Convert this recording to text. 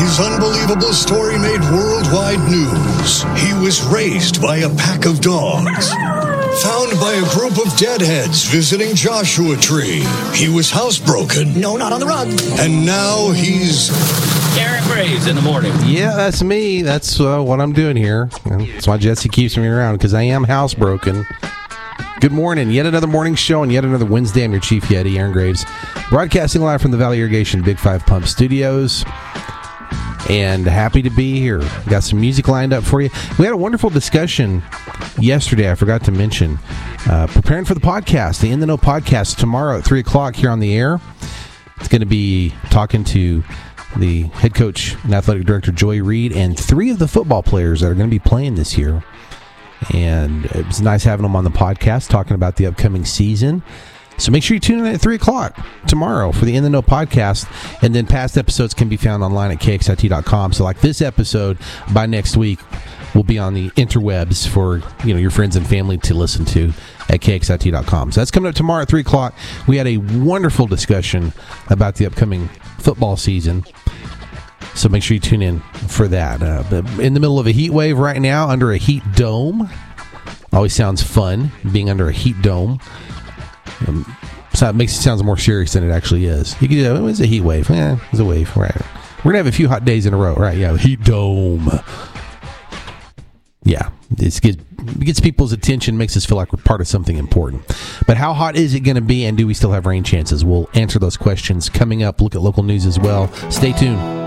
His unbelievable story made worldwide news. He was raised by a pack of dogs. Found by a group of deadheads visiting Joshua Tree. He was housebroken. No, not on the rug. And now he's... Aaron Graves in the morning. Yeah, that's me. That's what I'm doing here. That's why Jesse keeps me around, because I am housebroken. Good morning. Yet another morning show and yet another Wednesday. I'm your Chief Yeti, Aaron Graves. Broadcasting live from the Valley Irrigation Big 5 Pump Studios. And happy to be here. Got some music lined up for you. We had a wonderful discussion yesterday, I forgot to mention. Preparing for the podcast, the In the Know podcast, tomorrow at 3 o'clock here on the air. It's going to be talking to the head coach and athletic director, Joy Reid, and 3 of the football players that are going to be playing this year. And it was nice having them on the podcast, talking about the upcoming season. So make sure you tune in at 3 o'clock tomorrow for the In the Know podcast. And then past episodes can be found online at kxit.com. So like this episode, by next week, will be on the interwebs for your friends and family to listen to at kxit.com. So that's coming up tomorrow at 3 o'clock. We had a wonderful discussion about the upcoming football season. So make sure you tune in for that. In the middle of a heat wave right now, under a heat dome. Always sounds fun, being under a heat dome. So it makes it sound more serious than it actually is. You can do it's a heat wave. Yeah, it's a wave, right? We're going to have a few hot days in a row, right? Yeah, heat dome. Yeah, it gets people's attention, makes us feel like we're part of something important. But how hot is it going to be, and do we still have rain chances? We'll answer those questions coming up. Look at local news as well. Stay tuned.